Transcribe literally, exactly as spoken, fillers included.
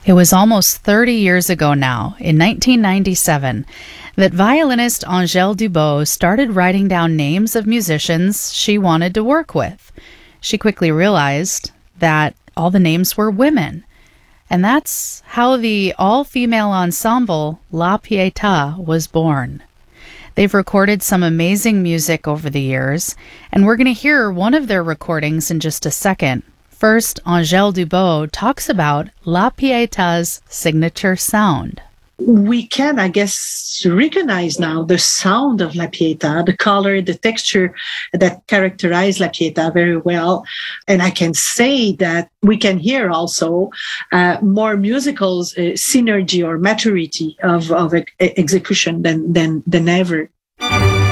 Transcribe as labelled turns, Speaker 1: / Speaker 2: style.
Speaker 1: It was almost thirty years ago now, in nineteen ninety-seven, that violinist Angèle Dubos started writing down names of musicians she wanted to work with. She quickly realized that all the names were women. And that's how the all-female ensemble La Pietà was born. They've recorded some amazing music over the years, and we're going to hear one of their recordings in just a second. First, Angèle Dubos talks about La Pietà's signature sound.
Speaker 2: We can, I guess, recognize now the sound of La Pietà, the color, the texture that characterize La Pietà very well. And I can say that we can hear also uh, more musical uh, synergy or maturity of, of e- execution than, than, than ever.